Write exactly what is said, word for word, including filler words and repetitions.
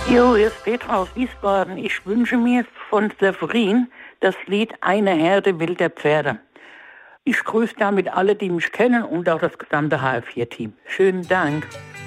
Jo, hier ist Petra aus Wiesbaden. Ich wünsche mir von Severin das Lied Eine Herde wilder Pferde. Ich grüße damit alle, die mich kennen und auch das gesamte H F vier Team. Schönen Dank.